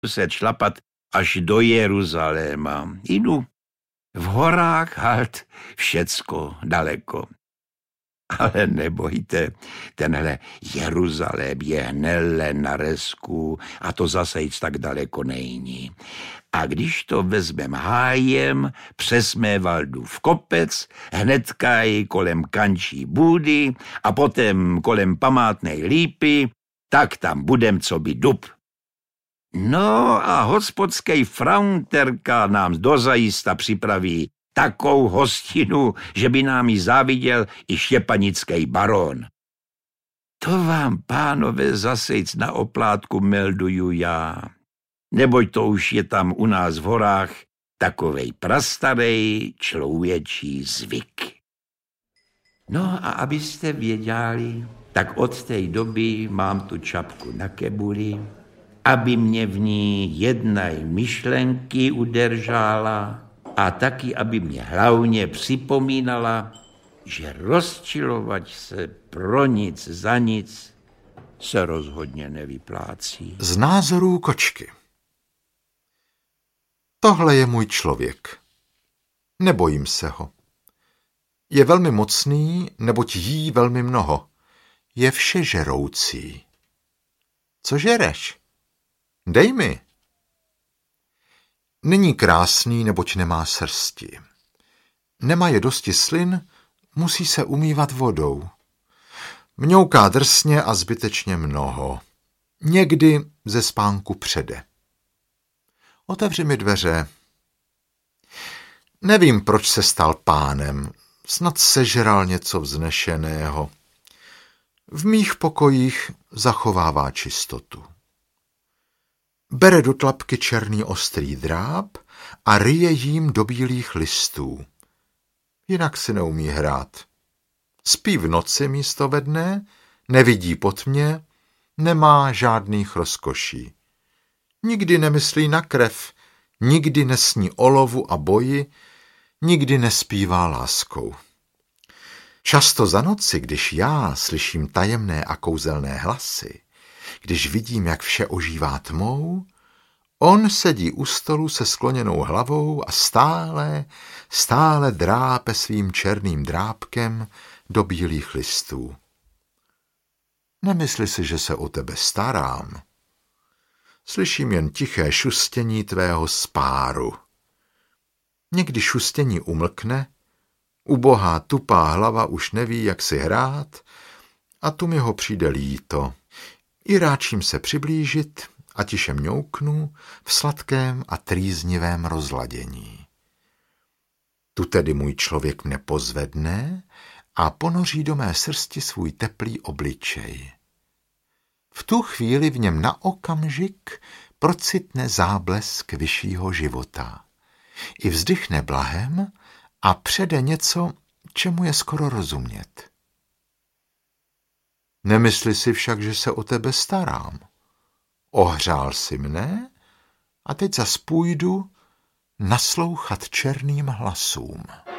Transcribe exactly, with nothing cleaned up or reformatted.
se šlapat až do Jeruzaléma. Jdu v horách halt všecko daleko. Ale nebojte, tenhle Jeruzalém je hnele na resku a to zase jít tak daleko nejní. A když to vezmem hájem, přes Mévaldův kopec, hnedka i kolem Kančí bůdy a potom kolem památnej lípy, tak tam budem co by dub. No a hospodskej fraunterka nám dozajista připraví takou hostinu, že by nám ji záviděl i štěpanický baron. To vám, pánové, zasejc na oplátku melduju já, neboť to už je tam u nás v horách takovej prastarej člověčí zvyk. No a abyste věděli, tak od té doby mám tu čapku na kebuli, aby mě v ní jednej myšlenky udržala a taky, aby mě hlavně připomínala, že rozčilovat se pro nic za nic se rozhodně nevyplácí. Z názorů kočky. Tohle je můj člověk. Nebojím se ho. Je velmi mocný, neboť jí velmi mnoho. Je všežeroucí. Co žereš? Dej mi. Není krásný, neboť nemá srsti. Nemá je dosti slin, musí se umývat vodou. Mňouká drsně a zbytečně mnoho. Někdy ze spánku přede. Otevři mi dveře. Nevím, proč se stal pánem. Snad sežral něco vznešeného. V mých pokojích zachovává čistotu. Bere do tlapky černý ostrý dráp a ryje jím do bílých listů. Jinak si neumí hrát. Spí v noci místo ve dne, nevidí po tmě, nemá žádných rozkoší. Nikdy nemyslí na krev, nikdy nesní o lovu a boji, nikdy nespívá láskou. Často za noci, když já slyším tajemné a kouzelné hlasy, když vidím, jak vše ožívá tmou, on sedí u stolu se skloněnou hlavou a stále, stále drápe svým černým drápkem do bílých listů. Nemysli si, že se o tebe starám. Slyším jen tiché šustění tvého spáru. Někdy šustění umlkne, ubohá tupá hlava už neví, jak si hrát, a tu mi ho přijde líto. I ráčím se přiblížit a tiše mňouknu v sladkém a trýznivém rozladění. Tu tedy můj člověk mne pozvedne a ponoří do mé srsti svůj teplý obličej. V tu chvíli v něm na okamžik procitne záblesk vyššího života. I vzdychne blahem a přede něco, čemu je skoro rozumět. Nemysli si však, že se o tebe starám. Ohřál si mne a teď zas půjdu naslouchat černým hlasům.